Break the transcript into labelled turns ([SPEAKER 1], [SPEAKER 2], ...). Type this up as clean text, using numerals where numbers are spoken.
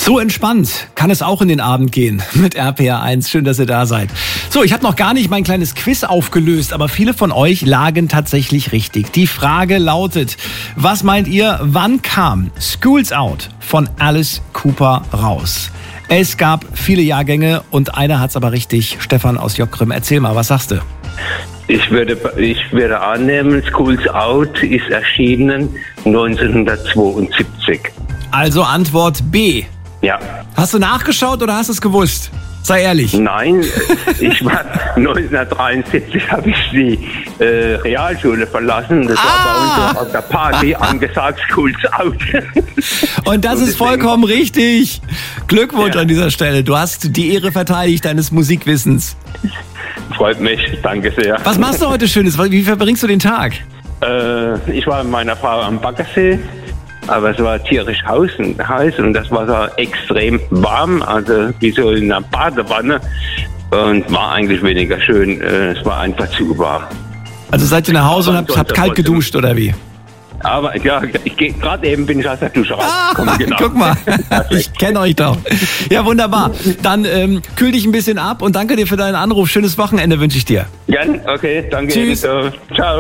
[SPEAKER 1] So entspannt kann es auch in den Abend gehen mit RPR 1. Schön, dass ihr da seid. So, ich habe noch gar nicht mein kleines Quiz aufgelöst, aber viele von euch lagen tatsächlich richtig. Die Frage lautet, was meint ihr, wann kam School's Out von Alice Cooper raus? Es gab viele Jahrgänge und einer hat's aber richtig. Stefan aus Jockgrim, erzähl mal, was sagst du?
[SPEAKER 2] Ich würde annehmen, School's Out ist erschienen 1972.
[SPEAKER 1] Also Antwort B.
[SPEAKER 2] Ja.
[SPEAKER 1] Hast du nachgeschaut oder hast du es gewusst? Sei ehrlich.
[SPEAKER 2] Nein, 1973 habe ich die Realschule verlassen. Das war bei uns auf der Party angesagt, School's Out.
[SPEAKER 1] Und das ist vollkommen richtig. Glückwunsch an dieser Stelle. Du hast die Ehre verteidigt deines Musikwissens.
[SPEAKER 2] Freut mich, danke sehr.
[SPEAKER 1] Was machst du heute Schönes? Wie verbringst du den Tag?
[SPEAKER 2] Ich war mit meiner Frau am Baggersee, aber es war tierisch heiß und das Wasser extrem warm, also wie so in einer Badewanne, und war eigentlich weniger schön. Es war einfach zu warm.
[SPEAKER 1] Also seid ihr nach Hause und habt kalt geduscht oder wie?
[SPEAKER 2] Aber ja, gerade eben bin ich aus der Dusche rausgekommen. Genau.
[SPEAKER 1] Guck mal, ich kenne euch doch. Ja, wunderbar. Dann kühl dich ein bisschen ab und danke dir für deinen Anruf. Schönes Wochenende wünsche ich dir.
[SPEAKER 2] Gern, okay, danke.
[SPEAKER 1] Tschüss.
[SPEAKER 2] Ciao.